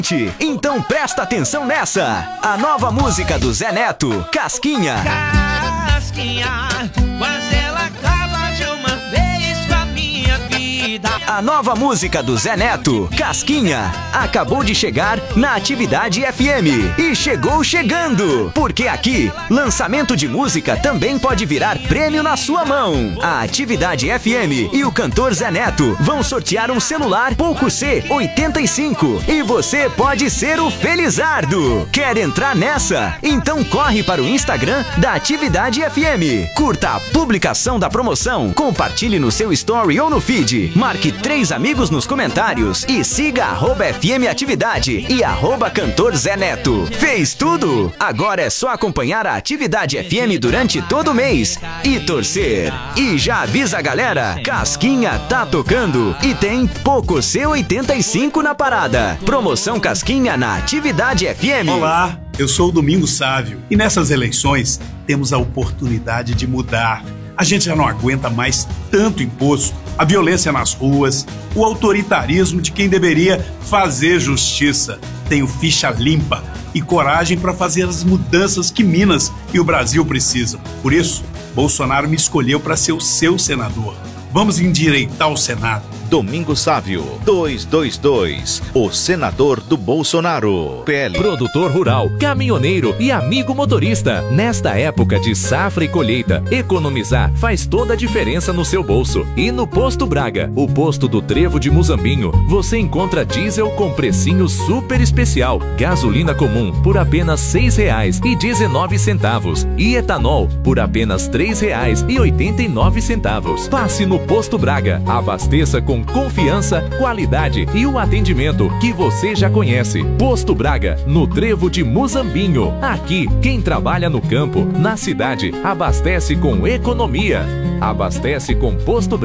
Então presta atenção nessa. A nova música do Zé Neto, Casquinha. Casquinha, mas ela acaba de uma vez com a minha vida. A nova música do Zé Neto, Casquinha, acabou de chegar na Atividade FM. E chegou chegando, porque aqui, lançamento de música também pode virar prêmio na sua mão. A Atividade FM e o cantor Zé Neto vão sortear um celular Poco C85 e você pode ser o felizardo. Quer entrar nessa? Então corre para o Instagram da Atividade FM. Curta a publicação da promoção, compartilhe no seu story ou no feed, marque 3 amigos nos comentários e siga @FM Atividade e @cantor Zé Neto. Fez tudo? Agora é só acompanhar a Atividade FM durante todo o mês e torcer. E já avisa a galera, Casquinha tá tocando e tem Poco C85 na parada. Promoção Casquinha na Atividade FM. Olá, eu sou o Domingos Sávio e nessas eleições temos a oportunidade de mudar. A gente já não aguenta mais tanto imposto, a violência nas ruas, o autoritarismo de quem deveria fazer justiça. Tenho ficha limpa e coragem para fazer as mudanças que Minas e o Brasil precisam. Por isso, Bolsonaro me escolheu para ser o seu senador. Vamos endireitar o Senado. Domingos Sávio, 222, o senador do Bolsonaro. PL. Produtor rural, caminhoneiro e amigo motorista. Nesta época de safra e colheita, economizar faz toda a diferença no seu bolso. E no Posto Braga, o posto do Trevo de Muzambinho, você encontra diesel com precinho super especial. Gasolina comum por apenas R$6,19 e etanol por apenas R$3,89. Passe no Posto Braga, abasteça com confiança, qualidade e o atendimento que você já conhece. Posto Braga, no Trevo de Muzambinho. Aqui, quem trabalha no campo, na cidade, abastece com economia. Abastece com Posto Braga.